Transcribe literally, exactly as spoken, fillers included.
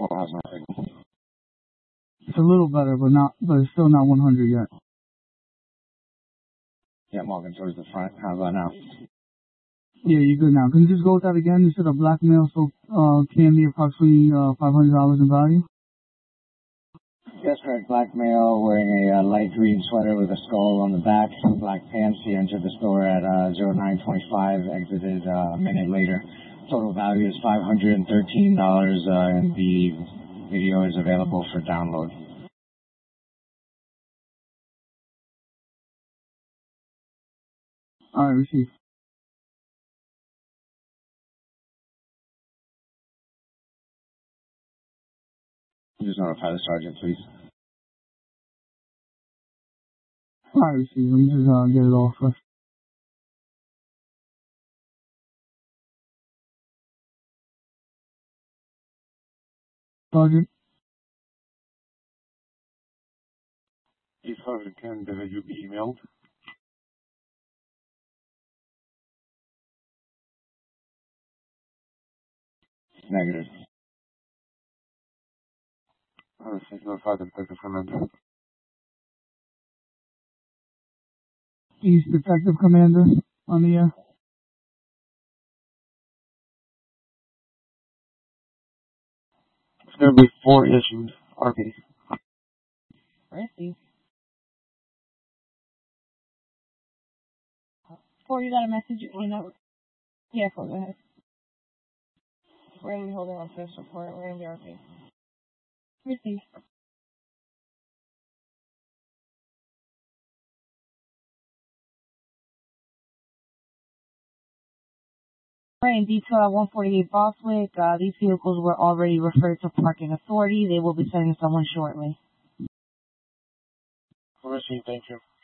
four. How's my signal? It's a little better, but not, but it's still not one hundred yet. Yeah, I'm walking towards the front. How about now? Yeah, you're good now. Can you just go with that again? You said a black male sold uh, candy approximately uh, five hundred dollars in value? Yes, correct. Black male wearing a uh, light green sweater with a skull on the back, black pants. He entered the store at uh, zero nine twenty-five, exited uh, a minute later. Total value is five hundred thirteen dollars, uh, and the video is available for download. All right, receive. Just notify the sergeant, please. All right, receive. Let me just uh, get it all first. Sergeant? Hey, Sergeant Ken, did you be emailed? Negative. I received notified Detective Commander. East Detective Commander on the air. It's going to be four issued, R P. Receive. Four, you got a message on that? Yeah, four, go ahead. We're going to be holding on to this report. We're going to be R P. Receive. Right, in detail at one forty-eight Boswick, uh, these vehicles were already referred to parking authority. They will be sending someone shortly. Receive, thank you.